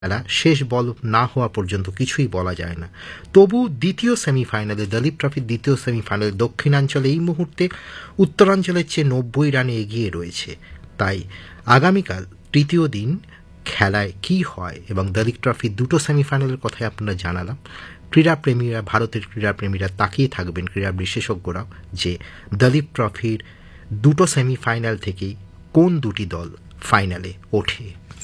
খেলা শেষ বল না হওয়া পর্যন্ত কিছুই বলা যায় না। তবু দ্বিতীয় সেমিফাইনালে, দলীপ ট্রফির দ্বিতীয় সেমিফাইনালে দক্ষিণাঞ্চলে এই মুহূর্তে উত্তরাঞ্চলের চেয়ে 90 রানে এগিয়ে রয়েছে। তাই আগামীকাল তৃতীয় দিন খেলায় কি হয় এবং দলীপ ট্রফির দুটো সেমিফাইনালের কথাই আপনারা জানালাম। ক্রীড়াপ্রেমীরা, ভারতের ক্রীড়াপ্রেমীরা তাকিয়ে থাকবেন, ক্রীড়া বিশেষজ্ঞরাও, যে দলীপ ট্রফির দুটো সেমিফাইনাল থেকেই কোন দুটি দল ফাইনালে ওঠে।